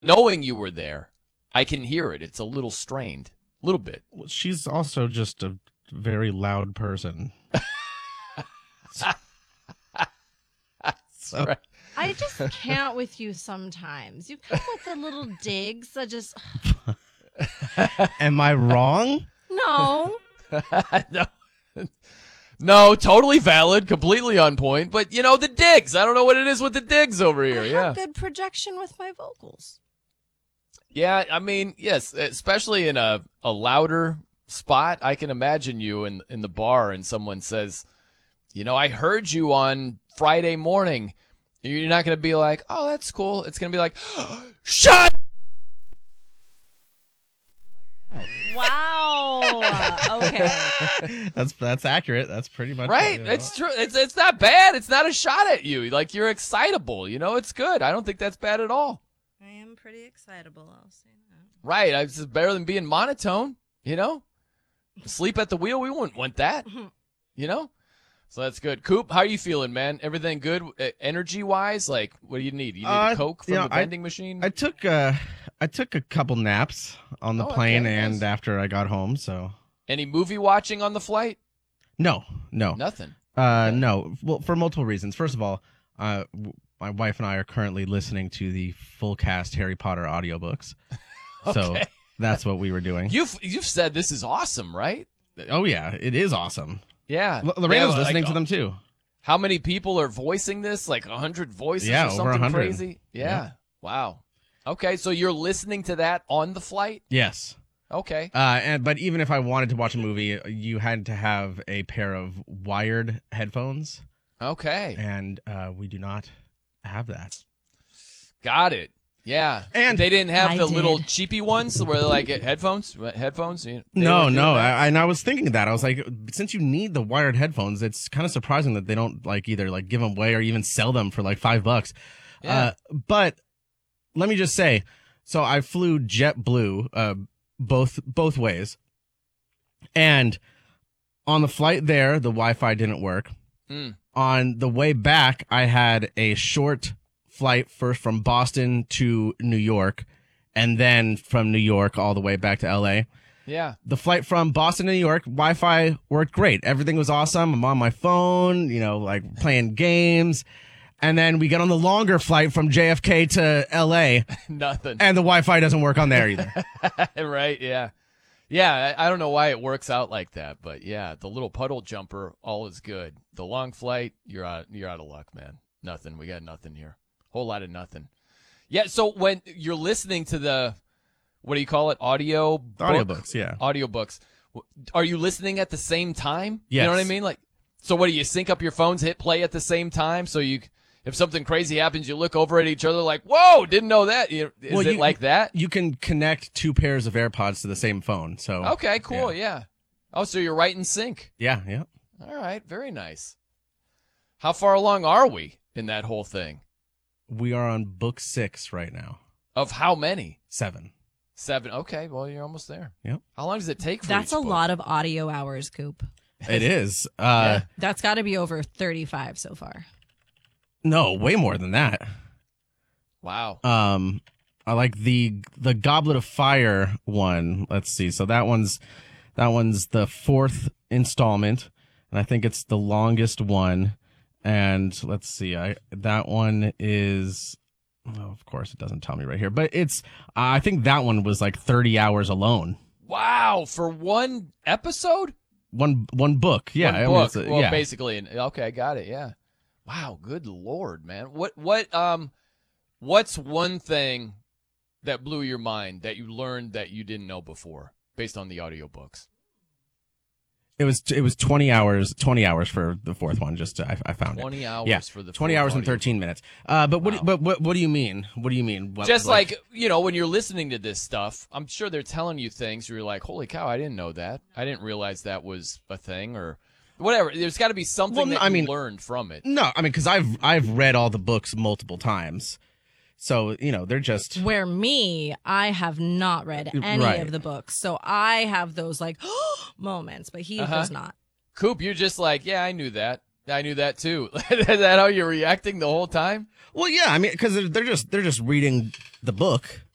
knowing you were there, I can hear it. It's a little strained, a little bit. Well, she's also just a very loud person. Right. I just can't with you sometimes. You come with the little digs that just... Am I wrong? No. No. No, totally valid, completely on point. But, the digs. I don't know what it is with the digs over here. I have good projection with my vocals. Yeah, I mean, yes, especially in a louder spot. I can imagine you in the bar and someone says, I heard you on Friday morning. You're not going to be like, oh, that's cool. It's going to be like, shut. Wow. Okay. That's accurate. That's pretty much right. It's true. It's not bad. It's not a shot at you. Like, you're excitable. It's good. I don't think that's bad at all. I am pretty excitable. I'll say that. Right. It's better than being monotone. Sleep at the wheel. We wouldn't want that. So that's good. Coop, how are you feeling, man? Everything good energy-wise? Like, what do you need? You need a Coke from the vending machine? I took a couple naps on the plane and nice. After I got home, so. Any movie watching on the flight? No. Nothing. No. Well, for multiple reasons. First of all, my wife and I are currently listening to the full cast Harry Potter audiobooks. Okay. So that's what we were doing. You've said this is awesome, right? Oh, yeah. It is awesome. Yeah. Lorena's listening to them, too. How many people are voicing this? Like 100 voices or something over 100. crazy? Yeah. Wow. Okay, so you're listening to that on the flight? Yes. Okay. But even if I wanted to watch a movie, you had to have a pair of wired headphones. Okay. And we do not have that. Got it. Yeah. And they didn't have the did. little cheapy ones where they're like headphones? Headphones? No. I was thinking that. I was like, since you need the wired headphones, it's kind of surprising that they don't either give them away or even sell them for $5. Yeah. But let me just say, so I flew JetBlue both ways. And on the flight there, the Wi-Fi didn't work. On the way back, I had a short flight first from Boston to New York, and then from New York all the way back to LA. Yeah. The flight from Boston to New York, Wi-Fi worked great. Everything was awesome. I'm on my phone, playing games. And then we get on the longer flight from JFK to LA. Nothing. And the Wi-Fi doesn't work on there either. Right, yeah. Yeah, I don't know why it works out like that, but yeah, the little puddle jumper, all is good. The long flight, you're out of luck, man. Nothing. We got nothing here. Whole lot of nothing. Yeah, so when you're listening to the, what do you call it? Audiobooks, yeah. Audiobooks. Are you listening at the same time? Yes. You know what I mean? So what do you sync up your phones, hit play at the same time? So if something crazy happens, you look over at each other like, whoa, didn't know that. Is it like that? You can connect 2 pairs of AirPods to the same phone. So Okay, cool, yeah. Oh, so you're right in sync. Yeah. All right, very nice. How far along are we in that whole thing? We are on book 6 right now. Of how many? 7. 7. Okay, well, you're almost there. Yep. How long does it take for That's each a book? lot of audio hours, Coop. It is. Yeah. That's got to be over 35 so far. No, way more than that. Wow. I like the Goblet of Fire one. Let's see. So that one's the 4th installment, and I think it's the longest one. And let's see. That one is. Oh, of course, it doesn't tell me right here, but it's. I think that one was 30 hours alone. Wow, for one episode? One book. Yeah. One book. Yeah. Basically. Okay, I got it. Yeah. Wow, good Lord, man. What's one thing that blew your mind that you learned that you didn't know before based on the audiobooks? It was 20 hours for the 4th one. I found 20 it. hours for the 20 hours and 13 minutes. But what do you mean? What do you mean? Just when you're listening to this stuff, I'm sure they're telling you things where you're like, holy cow, I didn't know that. I didn't realize that was a thing or whatever. There's got to be something you learned from it. No, because I've read all the books multiple times. So, they're just... Where I have not read any of the books. So I have those moments, but he does not. Coop, you're just like, yeah, I knew that. I knew that too. Is that how you're reacting the whole time? Well, yeah, because they're just reading the book.